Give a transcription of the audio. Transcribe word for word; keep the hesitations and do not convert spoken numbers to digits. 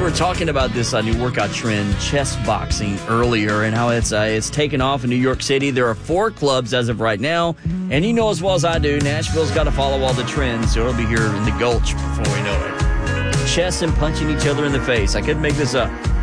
were talking about this uh, new workout trend, chess boxing, earlier, and how it's uh, it's taken off in New York City. There are four clubs as of right now, and you know as well as I do, Nashville's got to follow all the trends, so it'll be here in the Gulch before we know it. Chess and punching each other in the face. I couldn't make this up.